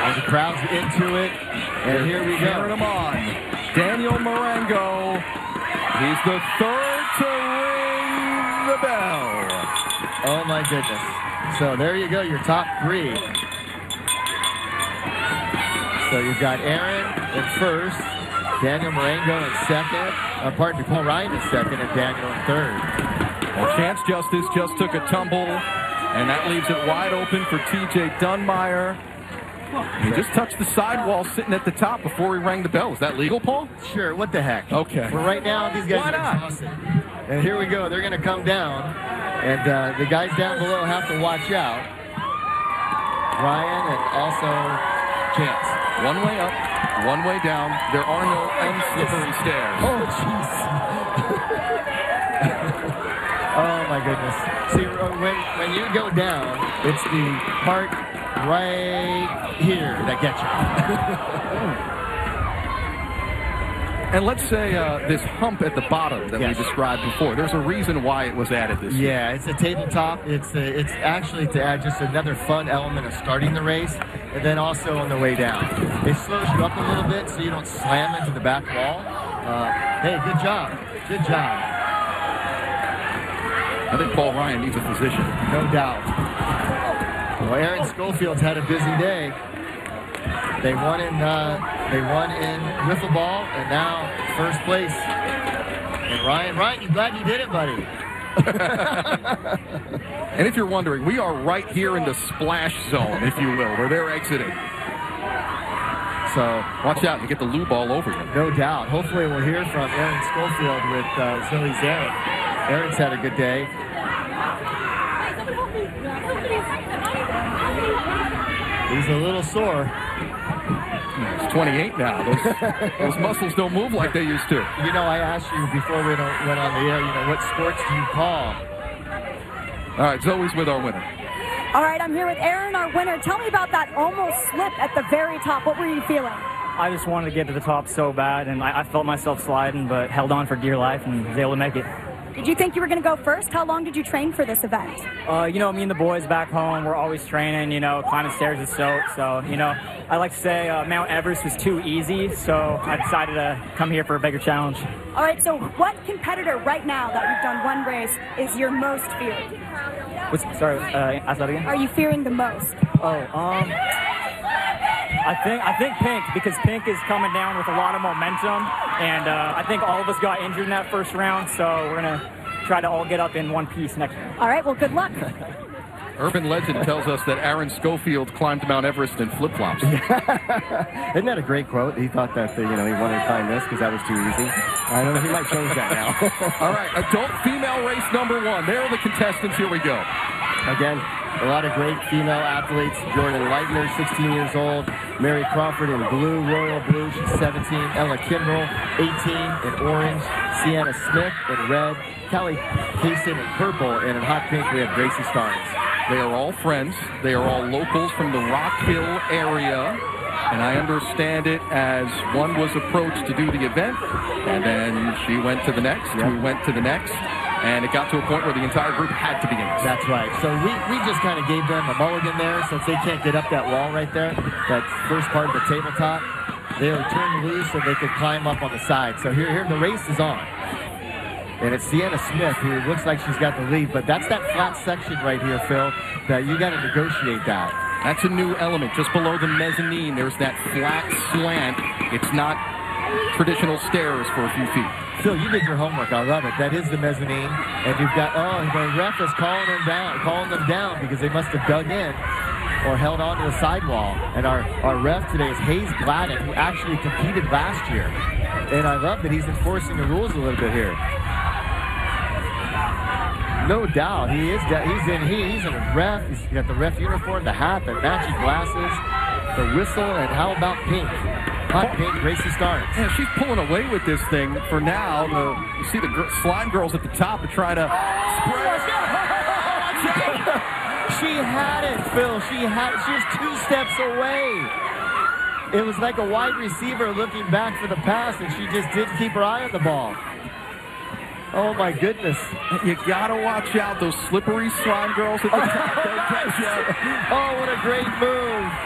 And the crowd's into it. And here we go. Cheering him on. Daniel Marengo. He's the third to ring the bell. Oh, my goodness. So there you go, your top three. So you've got Aaron in first, Daniel Marengo in second, Paul Ryan in second, and Daniel in third. Well, Chance Justice just took a tumble, and that leaves it wide open for T.J. Dunmeyer. He just touched the sidewall sitting at the top before he rang the bell. Is that legal, Paul? Sure, what the heck. Okay. Well, right now, these guys are exhausted. And here we go. They're going to come down, and the guys down below have to watch out. Ryan and also Chance. One way up, one way down. There are no unslippery stairs. Oh, jeez. Oh, my goodness. See, when you go down, it's the part right here that gets you. And let's say this hump at the bottom that we described before, there's a reason why it was added this year. Yeah, it's a tabletop. It's actually to add just another fun element of starting the race, and then also on the way down. It slows you up a little bit so you don't slam into the back wall. Hey, good job. Good job. I think Paul Ryan needs a physician. No doubt. Well, Aaron Schofield's had a busy day. They won in wiffle ball, and now first place. And Ryan, you glad you did it, buddy? And if you're wondering, we are right here in the splash zone, if you will, where they're exiting. So watch out, you get the lube all over you. No doubt. Hopefully we'll hear from Aaron Schofield with Zoe Zarek. Aaron's had a good day. He's a little sore. He's 28 now. Those muscles don't move like they used to. You know, I asked you before we went on the air, what sports do you call? All right, Zoe's with our winner. All right, I'm here with Aaron, our winner. Tell me about that almost slip at the very top. What were you feeling? I just wanted to get to the top so bad, and I felt myself sliding, but held on for dear life and was able to make it. Did you think you were going to go first? How long did you train for this event? Me and the boys back home, we're always training, climbing stairs is so, I like to say Mount Everest was too easy, so I decided to come here for a bigger challenge. All right, so what competitor right now that you've done one race is your most feared? Ask that again? Are you fearing the most? I think Pink, because Pink is coming down with a lot of momentum, and I think all of us got injured in that first round, so we're going to try to all get up in one piece next round. All right, well, good luck. Urban legend tells us that Aaron Schofield climbed Mount Everest in flip-flops. Isn't that a great quote? He thought that, he wanted to climb this because that was too easy. I don't know if he might change that now. All right, adult female race number 1. There are the contestants. Here we go. Again, a lot of great female athletes. Jordan Leitner, 16 years old. Mary Crawford in blue, royal blue. She's 17. Ella Kimbrell, 18 in orange. Sienna Smith in red. Kelly Kaysen in purple. And in hot pink, we have Gracie Starnes. They are all friends. They are all locals from the Rock Hill area. And I understand it as one was approached to do the event, and then she went to the next, who went to the next, and it got to a point where the entire group had to be in it. That's right. So we just kind of gave them a mulligan there, since they can't get up that wall right there, that first part of the tabletop. They were turned loose so they could climb up on the side. So here the race is on. And it's Sienna Smith, who looks like she's got the lead, but that's that flat section right here, Phil, that you got to negotiate that. That's a new element. Just below the mezzanine, there's that flat slant. It's not traditional stairs for a few feet. Phil, you did your homework. I love it. That is the mezzanine. And you've got, the ref is calling them down because they must have dug in or held on to the sidewall. And our ref today is Hayes Gladden, who actually competed last year. And I love that he's enforcing the rules a little bit here. No doubt, he's in a ref. He's got the ref uniform, the hat, the matching glasses, the whistle, and how about Pink? Hot Pink, Gracie Starnes. Yeah, she's pulling away with this thing for now. You see the slime girls at the top to try to spread. She had it, Phil. She was 2 steps away. It was like a wide receiver looking back for the pass, and she just didn't keep her eye on the ball. Oh, my goodness. You got to watch out. Those slippery slime girls at the top. They'll catch you. Oh, what a great move.